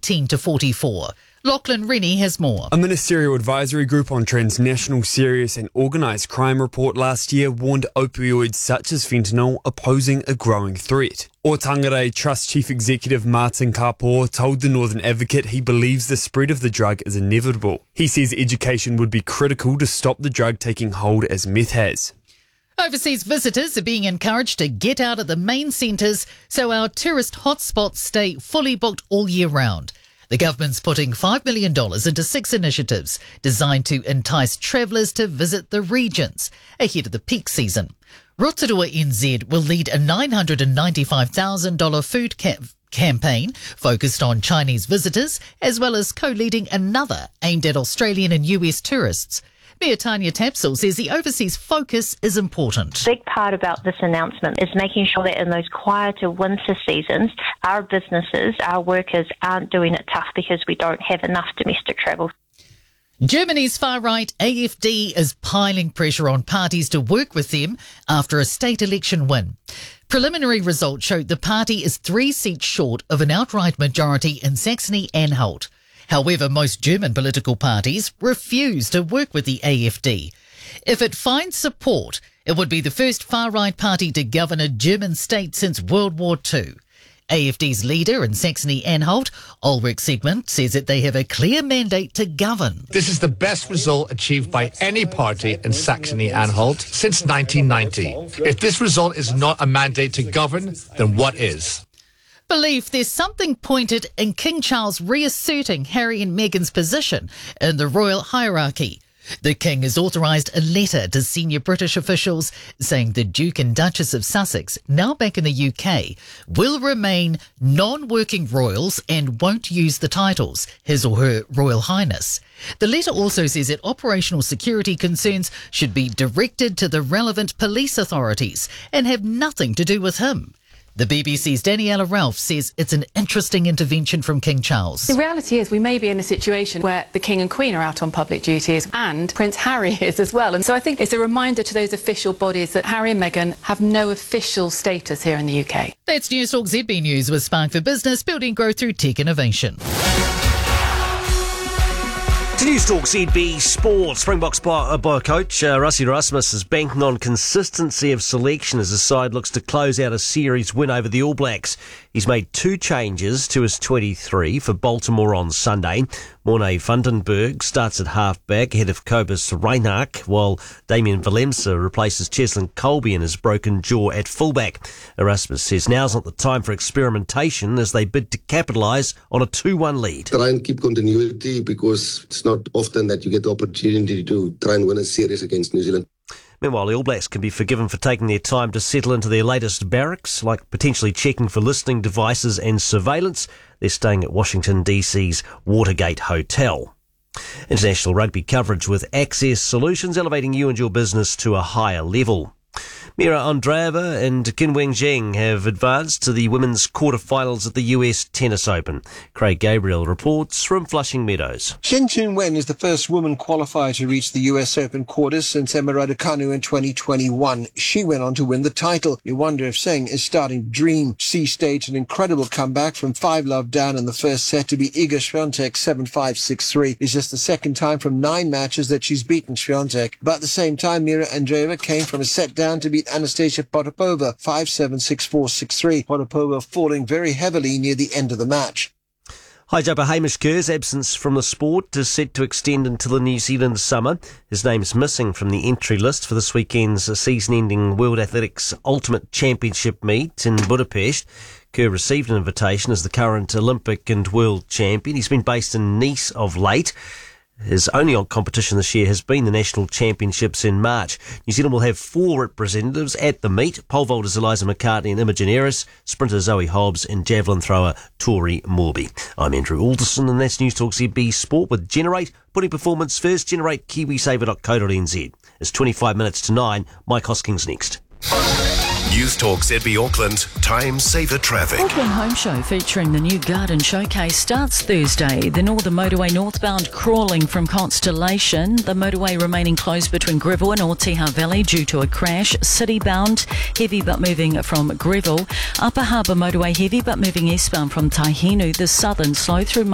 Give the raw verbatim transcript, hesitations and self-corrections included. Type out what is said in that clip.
eighteen to forty-four. Lachlan Rennie has more. A ministerial advisory group on transnational serious and organised crime report last year warned opioids such as fentanyl are posing a growing threat. O Tangere Trust Chief Executive Martin Kapoor told the Northern Advocate he believes the spread of the drug is inevitable. He says education would be critical to stop the drug taking hold as meth has. Overseas visitors are being encouraged to get out of the main centres so our tourist hotspots stay fully booked all year round. The government's putting five million dollars into six initiatives designed to entice travellers to visit the regions ahead of the peak season. Rotorua N Z will lead a nine hundred ninety-five thousand dollars food ca- campaign focused on Chinese visitors, as well as co-leading another aimed at Australian and U S tourists. Mayor Tanya Tapsell says the overseas focus is important. A big part about this announcement is making sure that in those quieter winter seasons, our businesses, our workers aren't doing it tough because we don't have enough domestic travel. Germany's far-right A F D is piling pressure on parties to work with them after a state election win. Preliminary results showed the party is three seats short of an outright majority in Saxony-Anhalt. However, most German political parties refuse to work with the A F D. If it finds support, it would be the first far-right party to govern a German state since World War Two. A F D's leader in Saxony-Anhalt, Ulrich Segment, says that they have a clear mandate to govern. This is the best result achieved by any party in Saxony-Anhalt since nineteen ninety. If this result is not a mandate to govern, then what is? Believe there's something pointed in King Charles reasserting Harry and Meghan's position in the royal hierarchy. The King has authorised a letter to senior British officials saying the Duke and Duchess of Sussex, now back in the U K, will remain non-working royals and won't use the titles, His or Her Royal Highness. The letter also says that operational security concerns should be directed to the relevant police authorities and have nothing to do with him. The B B C's Daniela Ralph says it's an interesting intervention from King Charles. The reality is we may be in a situation where the King and Queen are out on public duties and Prince Harry is as well. And so I think it's a reminder to those official bodies that Harry and Meghan have no official status here in the U K. That's Newstalk Z B News with Spark for Business, building growth through tech innovation. To Newstalk Z B Sports, Springboks by, by coach uh, Rassie Erasmus is banking on consistency of selection as the side looks to close out a series win over the All Blacks. He's made two changes to his twenty-three for Baltimore on Sunday. Morne Vandenberg starts at half-back ahead of Cobus Reinhardt, while Damien Valemsa replaces Cheslin Colby in his broken jaw at fullback. Erasmus says now's not the time for experimentation as they bid to capitalise on a two one lead. Try and keep continuity because it's not often that you get the opportunity to try and win a series against New Zealand. Meanwhile, the All Blacks can be forgiven for taking their time to settle into their latest barracks, like potentially checking for listening devices and surveillance. They're staying at Washington D C's Watergate Hotel. International rugby coverage with Access Solutions, elevating you and your business to a higher level. Mira Andreeva and Qin Wenjing have advanced to the women's quarterfinals at the U S Tennis Open. Craig Gabriel reports from Flushing Meadows. Shen Qinwen is the first woman qualifier to reach the U S Open quarters since Emma Raducanu in twenty twenty-one. She went on to win the title. You wonder if Seng is starting to dream. She staged an incredible comeback from five love down in the first set to beat Iga Swiatek seven five six three. It's just the second time from nine matches that she's beaten Swiatek. But at the same time, Mira Andreeva came from a set down to beat Anastasia Potapova five seven six four six three. Potapova falling very heavily near the end of the match. High jumper Hamish Kerr's absence from the sport is set to extend until the New Zealand summer. His name is missing from the entry list for this weekend's season-ending World Athletics Ultimate Championship meet in Budapest. Kerr received an invitation as the current Olympic and world champion. He's been based in Nice of late. His only competition this year has been the National Championships in March. New Zealand will have four representatives at the meet: pole vaulters Eliza McCartney and Imogen Eris, sprinter Zoe Hobbs and javelin thrower Tori Morby. I'm Andrew Alderson and that's Newstalk Z B Sport with Generate, putting performance first. Generate kiwisaver dot co dot n z. It's twenty-five minutes to nine. Mike Hoskins next. Newstalk Z B Auckland, time saver traffic. Auckland Home Show featuring the new garden showcase starts Thursday. The Northern Motorway northbound crawling from Constellation. The motorway remaining closed between Greville and Oteha Valley due to a crash. City-bound, heavy but moving from Greville. Upper Harbour Motorway heavy but moving eastbound from Taihinu. The southern slow through